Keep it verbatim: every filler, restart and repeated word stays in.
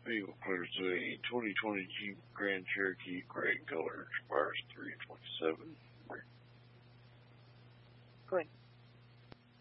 Vehicle clears to a twenty twenty Jeep Grand Cherokee gray color. Expires three twenty-seven. Good.